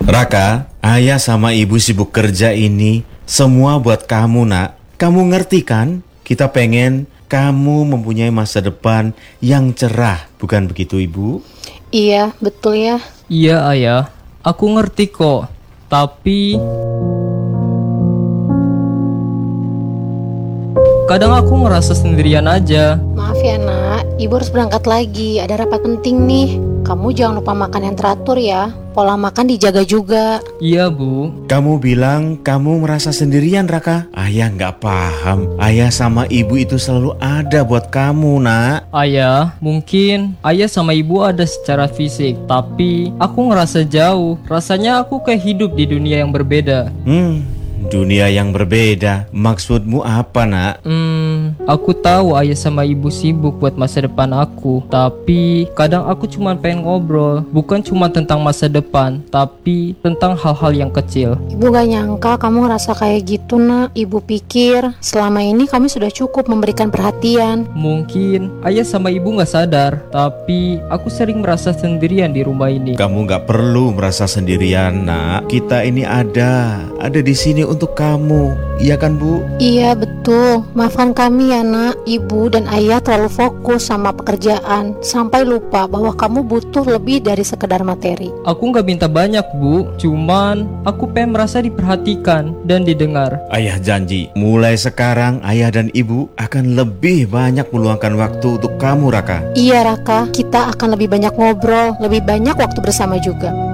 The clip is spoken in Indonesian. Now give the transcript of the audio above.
Raka, ayah sama ibu sibuk kerja ini semua buat kamu, nak. Kamu ngerti kan? Kita pengen kamu mempunyai masa depan yang cerah, bukan begitu, Ibu? Iya, betul ya. Iya ayah, aku ngerti kok. Tapi kadang aku ngerasa sendirian aja. Maaf ya nak, ibu harus berangkat lagi. Ada rapat penting nih. Kamu jangan lupa makan yang teratur ya. Pola makan dijaga juga. Iya bu. Kamu bilang kamu merasa sendirian, Raka. Ayah nggak paham. Ayah sama ibu itu selalu ada buat kamu, nak. Ayah, mungkin ayah sama ibu ada secara fisik, tapi aku ngerasa jauh. Rasanya aku kayak hidup di dunia yang berbeda. Dunia yang berbeda. Maksudmu apa, nak? Aku tahu ayah sama ibu sibuk buat masa depan aku, tapi kadang aku cuma pengen ngobrol, bukan cuma tentang masa depan, tapi tentang hal-hal yang kecil. Ibu gak nyangka kamu ngerasa kayak gitu nak. Ibu pikir selama ini kami sudah cukup memberikan perhatian. Mungkin ayah sama ibu gak sadar, tapi aku sering merasa sendirian di rumah ini. Kamu nggak perlu merasa sendirian, nak. Kita ini ada di sini untuk kamu. Iya kan, Bu? Iya betul. Maafkan kami ya nak. Ibu dan ayah terlalu fokus sama pekerjaan sampai lupa bahwa kamu butuh lebih dari sekedar materi. Aku gak minta banyak bu, cuman aku pengen merasa diperhatikan dan didengar. Ayah janji, mulai sekarang ayah dan ibu akan lebih banyak meluangkan waktu untuk kamu, Raka. Iya Raka, kita akan lebih banyak ngobrol, lebih banyak waktu bersama juga.